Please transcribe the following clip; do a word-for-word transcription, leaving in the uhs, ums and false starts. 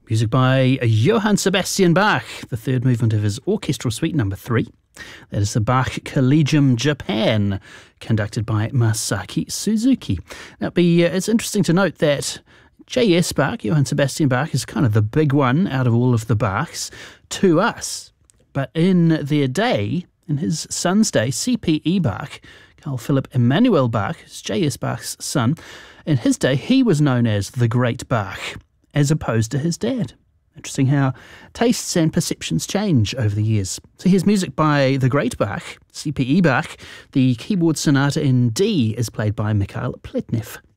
Music by Johann Sebastian Bach, the third movement of his Orchestral Suite number three. That is the Bach Collegium Japan, conducted by Masaki Suzuki. Now, it'd be, uh, it's interesting to note that J S Bach, Johann Sebastian Bach, is kind of the big one out of all of the Bachs to us. But in their day, in his son's day, C P E Bach, Carl Philipp Emanuel Bach, is J S Bach's son, in his day he was known as the Great Bach, as opposed to his dad. Interesting how tastes and perceptions change over the years. So here's music by the Great Bach, C P E Bach. The keyboard sonata in D is played by Mikhail Pletnev.